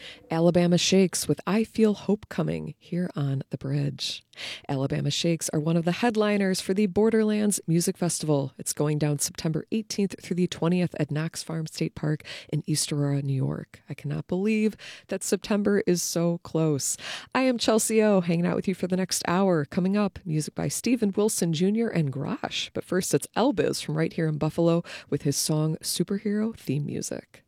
Alabama Shakes with I Feel Hope Coming here on The Bridge. Alabama Shakes are one of the headliners for the Borderlands Music Festival. It's going down September 18th through the 20th at Knox Farm State Park in East Aurora, New York. I cannot believe that September is so close. I am Chelsea O, hanging out with you for the next hour. Coming up, music by Steven Wilson Jr. and Grosh. But first, it's Elvis from right here in Buffalo with his song Superhero theme music.